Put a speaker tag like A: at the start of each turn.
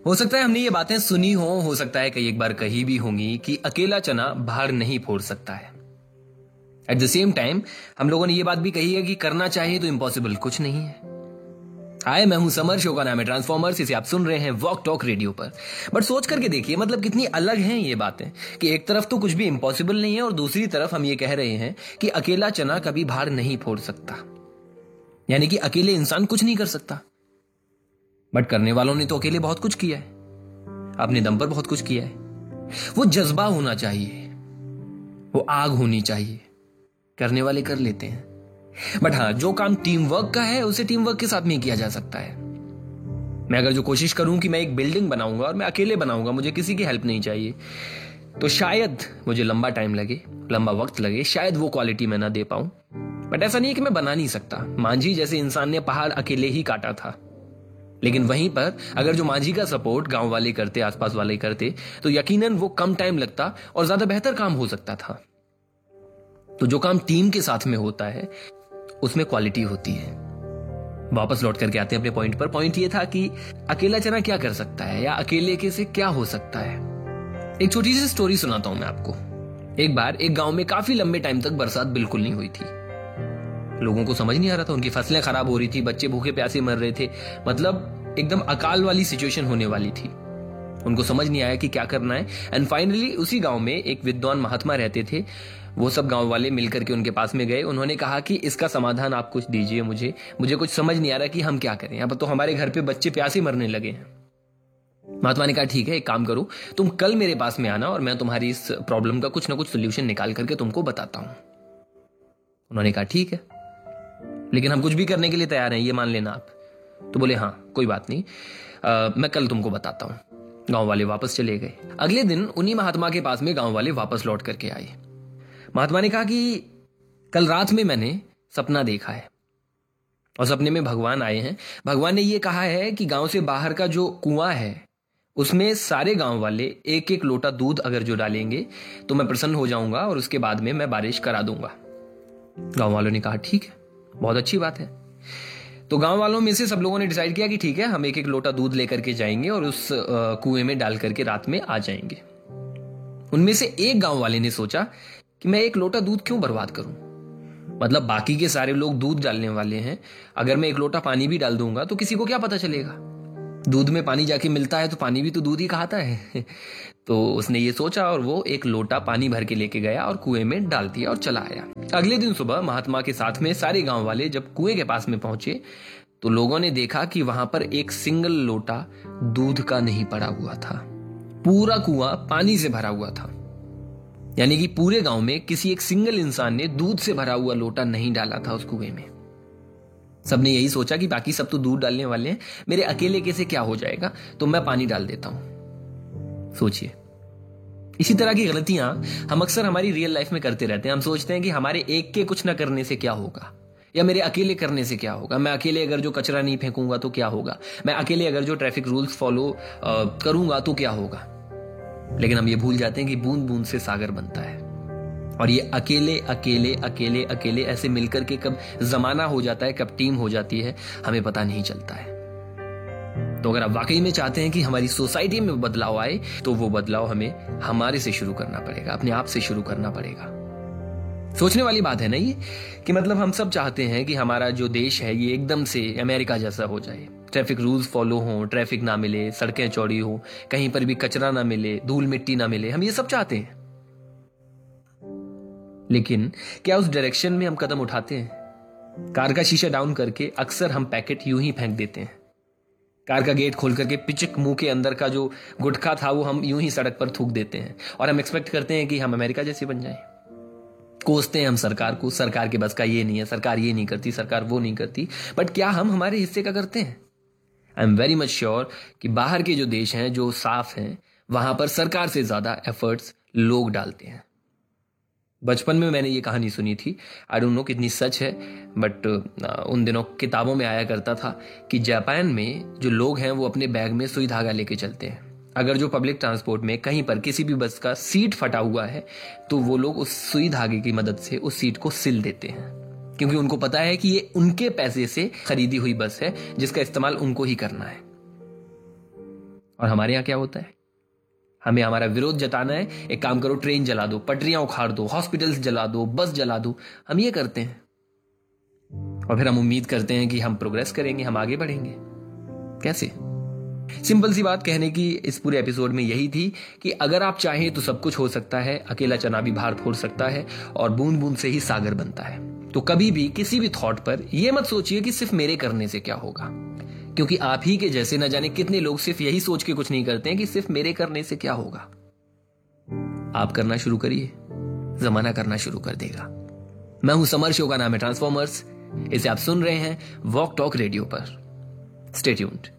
A: हो सकता है हमने ये बातें सुनी हो सकता है कई एक बार कही भी होंगी कि अकेला चना भार नहीं फोड़ सकता है। एट द सेम टाइम हम लोगों ने ये बात भी कही है कि करना चाहिए तो इम्पॉसिबल कुछ नहीं है। हाय, मैं हूं समर, शो का नाम है ट्रांसफॉर्मर्स, इसे आप सुन रहे हैं वॉक टॉक रेडियो पर। बट सोच करके देखिए, मतलब कितनी अलग हैं ये बातें कि एक तरफ तो कुछ भी इम्पॉसिबल नहीं है और दूसरी तरफ हम ये कह रहे हैं कि अकेला चना कभी भार नहीं फोड़ सकता, यानी कि अकेले इंसान कुछ नहीं कर सकता। बट करने वालों ने तो अकेले बहुत कुछ किया है, अपने दम पर बहुत कुछ किया है। वो जज्बा होना चाहिए, वो आग होनी चाहिए, करने वाले कर लेते हैं। बट हाँ, जो काम टीम वर्क का है उसे टीम वर्क के साथ में किया जा सकता है। मैं अगर जो कोशिश करूं कि मैं एक बिल्डिंग बनाऊंगा और मैं अकेले बनाऊंगा, मुझे किसी की हेल्प नहीं चाहिए, तो शायद मुझे लंबा टाइम लगे, लंबा वक्त लगे, शायद वो क्वालिटी मैं ना दे पाऊं। बट ऐसा नहीं है कि मैं बना नहीं सकता। मांझी जैसे इंसान ने पहाड़ अकेले ही काटा था, लेकिन वहीं पर अगर जो मांझी का सपोर्ट गांव वाले करते, आसपास वाले करते, तो यकीनन वो कम टाइम लगता और ज्यादा बेहतर काम हो सकता था। तो जो काम टीम के साथ में होता है उसमें क्वालिटी होती है। वापस लौट करके आते हैं अपने पॉइंट पर। पॉइंट ये था कि अकेला चना क्या कर सकता है या अकेले के से क्या हो सकता है। एक छोटी सी स्टोरी सुनाता हूं मैं आपको। एक बार एक गांव में काफी लंबे टाइम तक बरसात बिल्कुल नहीं हुई थी। लोगों को समझ नहीं आ रहा था, उनकी फसलें खराब हो रही थी, बच्चे भूखे प्यासे मर रहे थे, मतलब एकदम अकाल वाली सिचुएशन होने वाली थी। उनको समझ नहीं आया कि क्या करना है। एंड फाइनली उसी गांव में एक विद्वान महात्मा रहते थे। वो सब गांव वाले मिलकर के उनके पास में गए। उन्होंने कहा कि इसका समाधान आप कुछ दीजिए, मुझे कुछ समझ नहीं आ रहा कि हम क्या करें, अब तो हमारे घर पे बच्चे प्यासे मरने लगे हैं। महात्मा ने कहा ठीक है, एक काम करो, तुम कल मेरे पास में आना और मैं तुम्हारी इस प्रॉब्लम का कुछ ना कुछ सोल्यूशन निकाल करके तुमको बताता हूं। उन्होंने कहा ठीक है, लेकिन हम कुछ भी करने के लिए तैयार हैं, ये मान लेना आप। तो बोले हाँ कोई बात नहीं, मैं कल तुमको बताता हूं। गांव वाले वापस चले गए। अगले दिन उन्हीं महात्मा के पास में गांव वाले वापस लौट करके आए। महात्मा ने कहा कि कल रात में मैंने सपना देखा है और सपने में भगवान आए हैं। भगवान ने ये कहा है कि गांव से बाहर का जो कुआं है उसमें सारे गांव वाले एक एक लोटा दूध अगर जो डालेंगे तो मैं प्रसन्न हो जाऊंगा और उसके बाद में मैं बारिश करा दूंगा। गांव वालों ने कहा ठीक है, बहुत अच्छी बात है। तो गांव वालों में से सब लोगों ने डिसाइड किया कि ठीक है, हम एक एक लोटा दूध लेकर के जाएंगे और उस कुएं में डाल करके रात में आ जाएंगे। उनमें से एक गांव वाले ने सोचा कि मैं एक लोटा दूध क्यों बर्बाद करूं, मतलब बाकी के सारे लोग दूध डालने वाले हैं, अगर मैं एक लोटा पानी भी डाल दूंगा तो किसी को क्या पता चलेगा। दूध में पानी जाके मिलता है तो पानी भी तो दूध ही कहता है। तो उसने ये सोचा और वो एक लोटा पानी भर के लेके गया और कुएं में डाल दिया और चला आया। अगले दिन सुबह महात्मा के साथ में सारे गांव वाले जब कुएं के पास में पहुंचे तो लोगों ने देखा कि वहां पर एक सिंगल लोटा दूध का नहीं पड़ा हुआ था। पूरा कुआं पानी से भरा हुआ था, यानी कि पूरे गांव में किसी एक सिंगल इंसान ने दूध से भरा हुआ लोटा नहीं डाला था उस कुएं में। सबने यही सोचा कि बाकी सब तो दूध डालने वाले हैं, मेरे अकेले के से क्या हो जाएगा, तो मैं पानी डाल देता हूं। सोचिए, इसी तरह की गलतियां हम अक्सर हमारी रियल लाइफ में करते रहते हैं। हम सोचते हैं कि हमारे एक के कुछ ना करने से क्या होगा, या मेरे अकेले करने से क्या होगा, मैं अकेले अगर जो कचरा नहीं फेंकूंगा तो क्या होगा, मैं अकेले अगर जो ट्रैफिक रूल्स फॉलो करूंगा तो क्या होगा। लेकिन हम ये भूल जाते हैं कि बूंद बूंद से सागर बनता है और ये अकेले अकेले अकेले अकेले ऐसे मिलकर के कब जमाना हो जाता है, कब टीम हो जाती है, हमें पता नहीं चलता है। तो अगर आप वाकई में चाहते हैं कि हमारी सोसाइटी में बदलाव आए तो वो बदलाव हमें हमारे से शुरू करना पड़ेगा, अपने आप से शुरू करना पड़ेगा। सोचने वाली बात है ना ये, कि मतलब हम सब चाहते हैं कि हमारा जो देश है ये एकदम से अमेरिका जैसा हो जाए, ट्रैफिक रूल्स फॉलो हो, ट्रैफिक ना मिले, सड़कें चौड़ी हो, कहीं पर भी कचरा ना मिले, धूल मिट्टी ना मिले, हम ये सब चाहते हैं। लेकिन क्या उस डायरेक्शन में हम कदम उठाते हैं? कार का शीशा डाउन करके अक्सर हम पैकेट यूं ही फेंक देते हैं। कार का गेट खोल करके पिचक मुंह के अंदर का जो गुटखा था वो हम यूं ही सड़क पर थूक देते हैं और हम एक्सपेक्ट करते हैं कि हम अमेरिका जैसे बन जाएं। कोसते हैं हम सरकार को, सरकार के बस का ये नहीं है, सरकार ये नहीं करती, सरकार वो नहीं करती। बट क्या हम हमारे हिस्से का करते हैं? I am very much sure कि बाहर के जो देश हैं, जो साफ हैं, वहां पर सरकार से ज्यादा एफर्ट्स लोग डालते हैं। बचपन में मैंने ये कहानी सुनी थी, आई डोंट नो कितनी सच है, बट उन दिनों किताबों में आया करता था कि जापान में जो लोग हैं वो अपने बैग में सुई धागा लेके चलते हैं। अगर जो पब्लिक ट्रांसपोर्ट में कहीं पर किसी भी बस का सीट फटा हुआ है तो वो लोग उस सुई धागे की मदद से उस सीट को सिल देते हैं, क्योंकि उनको पता है कि ये उनके पैसे से खरीदी हुई बस है जिसका इस्तेमाल उनको ही करना है। और हमारे यहाँ क्या होता है? हमें हमारा विरोध जताना है, एक काम करो, ट्रेन जला दो, पटरियां उखाड़ दो, हॉस्पिटल्स जला दो, बस जला दो। हम ये करते हैं और फिर हम उम्मीद करते हैं कि हम प्रोग्रेस करेंगे, हम आगे बढ़ेंगे। कैसे? सिंपल सी बात कहने की इस पूरे एपिसोड में यही थी कि अगर आप चाहें तो सब कुछ हो सकता है, अकेला चना भी भार फोड़ सकता है और बूंद बूंद से ही सागर बनता है। तो कभी भी किसी भी थॉट पर यह मत सोचिए कि सिर्फ मेरे करने से क्या होगा, क्योंकि आप ही के जैसे न जाने कितने लोग सिर्फ यही सोच के कुछ नहीं करते हैं कि सिर्फ मेरे करने से क्या होगा। आप करना शुरू करिए, जमाना करना शुरू कर देगा। मैं हूं समर, शो का नाम है ट्रांसफॉर्मर्स। इसे आप सुन रहे हैं वॉक टॉक रेडियो पर। Stay tuned.